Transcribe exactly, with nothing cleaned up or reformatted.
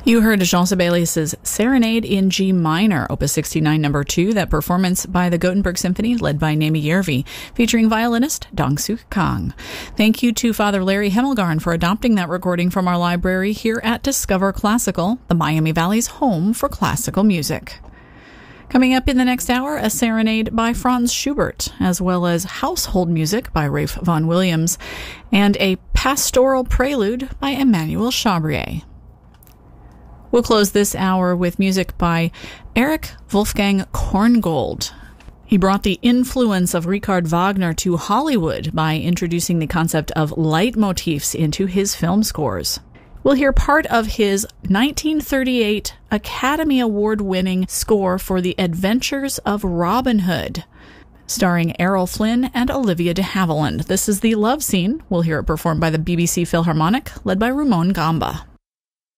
You heard Jean Sibelius' Serenade in G minor, Opus sixty-nine, number two, that performance by the Gothenburg Symphony, led by Naomi Järvi, featuring violinist Dong-Suk Kang. Thank you to Father Larry Hemmelgarn for adopting that recording from our library here at Discover Classical, the Miami Valley's home for classical music. Coming up in the next hour, a serenade by Franz Schubert, as well as household music by Ralph Vaughan Williams, and a pastoral prelude by Emmanuel Chabrier. We'll close this hour with music by Erich Wolfgang Korngold. He brought the influence of Richard Wagner to Hollywood by introducing the concept of leitmotifs into his film scores. We'll hear part of his nineteen thirty-eight Academy Award-winning score for The Adventures of Robin Hood, starring Errol Flynn and Olivia de Havilland. This is the love scene. We'll hear it performed by the B B C Philharmonic, led by Ramon Gamba.